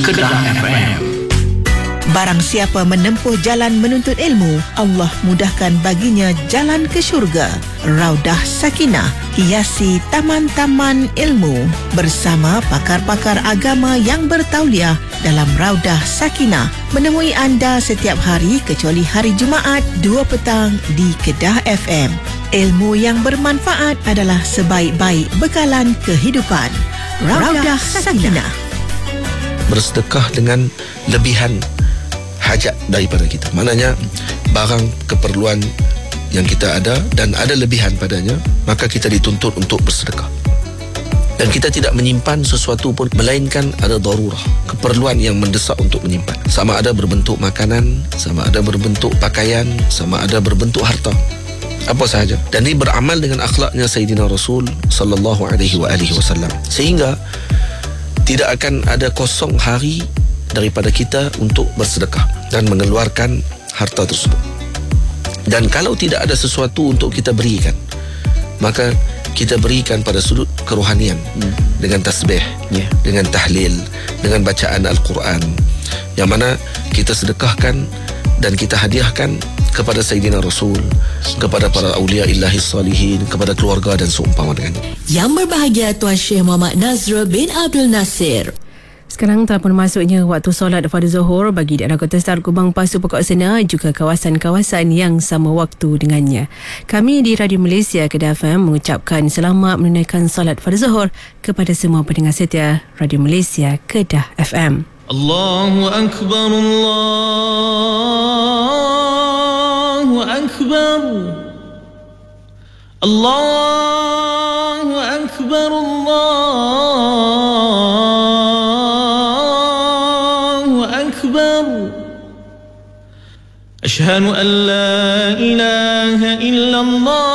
Kedah FM. Barang siapa menempuh jalan menuntut ilmu, Allah mudahkan baginya jalan ke syurga. Raudah Sakinah, hiasi taman-taman ilmu bersama pakar-pakar agama yang bertauliah dalam Raudah Sakinah. Menemui anda setiap hari kecuali hari Jumaat 2 petang di Kedah FM. Ilmu yang bermanfaat adalah sebaik-baik bekalan kehidupan. Raudah Sakinah. Bersedekah dengan lebihan hajat daripada kita. Maknanya barang keperluan yang kita ada dan ada lebihan padanya, maka kita dituntut untuk bersedekah. Dan kita tidak menyimpan sesuatu pun melainkan ada darurah, keperluan yang mendesak untuk menyimpan. Sama ada berbentuk makanan, sama ada berbentuk pakaian, sama ada berbentuk harta. Apa sahaja. Dan ini beramal dengan akhlaknya Sayyidina Rasul sallallahu alaihi wasallam. Sehingga tidak akan ada kosong hari daripada kita untuk bersedekah dan mengeluarkan harta tersebut. Dan kalau tidak ada sesuatu untuk kita berikan, maka kita berikan pada sudut kerohanian, dengan tasbih, dengan tahlil, dengan bacaan Al-Quran, yang mana kita sedekahkan dan kita hadiahkan kepada Sayyidina Rasul, kepada para awliya illahi salihin, kepada keluarga dan seumpama dengannya. Yang berbahagia Tuan Syekh Muhammad Nazrul bin Abdul Nasir. Sekarang telah pun masuknya waktu solat fardu Zuhur bagi daerah Kota Star, Kubang, Pasu, Pokok Sena, juga kawasan-kawasan yang sama waktu dengannya. Kami di Radio Malaysia Kedah FM mengucapkan selamat menunaikan solat fardu Zuhur kepada semua pendengar setia Radio Malaysia Kedah FM. Allahu Akbar, Allahu Akbar, Allahu Akbar, أشهد أن لا إله إلا الله